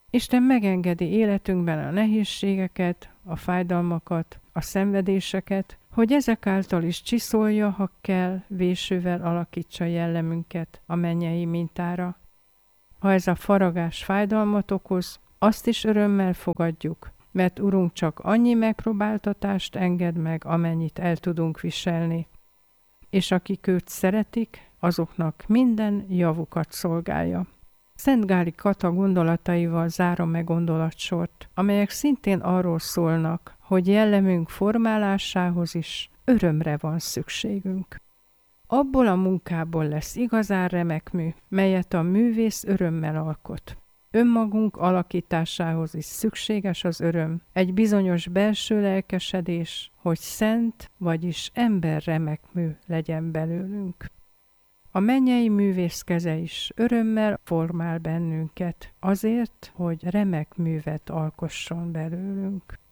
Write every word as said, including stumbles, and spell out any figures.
Isten megengedi életünkben a nehézségeket, a fájdalmakat, a szenvedéseket, hogy ezek által is csiszolja, ha kell, vésővel alakítsa jellemünket a mennyei mintára. Ha ez a faragás fájdalmat okoz, azt is örömmel fogadjuk, mert Urunk csak annyi megpróbáltatást enged meg, amennyit el tudunk viselni. És akik őt szeretik, azoknak minden javukat szolgálja. Szent Gáli Kata gondolataival zárom meg gondolatsort, amelyek szintén arról szólnak, hogy jellemünk formálásához is örömre van szükségünk. Abból a munkából lesz igazán remek mű, melyet a művész örömmel alkot. Önmagunk alakításához is szükséges az öröm, egy bizonyos belső lelkesedés, hogy szent, vagyis ember remek mű legyen belőlünk. A mennyei művész keze is örömmel formál bennünket, azért, hogy remek művet alkosson belőlünk.